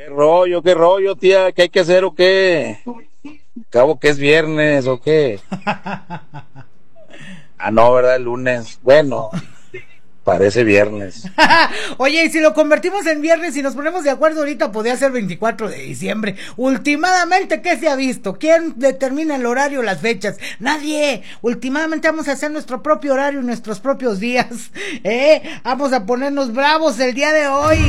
qué rollo, tía? ¿Qué hay que hacer o qué? Cabo que es viernes o qué. Ah, no, ¿verdad? El lunes. Bueno, parece viernes. Oye, y si lo convertimos en viernes y nos ponemos de acuerdo ahorita, podría ser 24 de diciembre. Últimamente, ¿qué se ha visto? ¿Quién determina el horario, las fechas? Nadie. Últimamente vamos a hacer nuestro propio horario y nuestros propios días. Vamos a ponernos bravos el día de hoy.